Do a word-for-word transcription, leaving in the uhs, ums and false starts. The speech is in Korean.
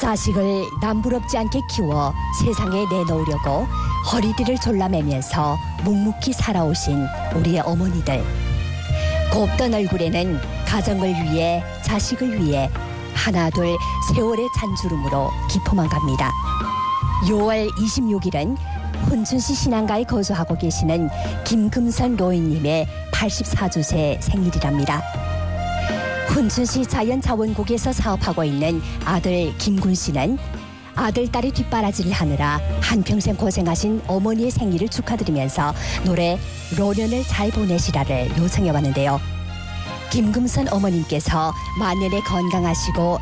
자식을 남부럽지 않게 키워 세상에 내놓으려고 허리띠를 졸라매면서 묵묵히 살아오신 우리의 어머니들. 곱던 얼굴에는 가정을 위해 자식을 위해 하나둘 세월의 잔주름으로 기포만 갑니다. 유월 이십육일은 훈춘시 신안가에 거주하고 계시는 김금선 노인님의 팔십사주세 생일이랍니다. 훈춘시 자연자원국에서 사업하고 있는 아들 김군 씨는 아들, 딸이 뒷바라지를 하느라 한평생 고생하신 어머니의 생일을 축하드리면서 노래 노년을 잘 보내시라를 요청해 왔는데요. 김금선 어머님께서 만년에 건강하시고